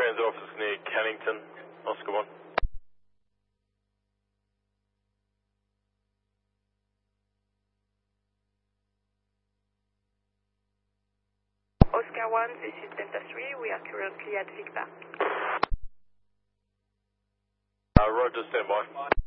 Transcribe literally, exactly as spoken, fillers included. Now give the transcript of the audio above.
transit office near Cannington, Oscar one. Oscar one, this is Delta three, we are currently at Vic Park. Uh, Roger, stand by.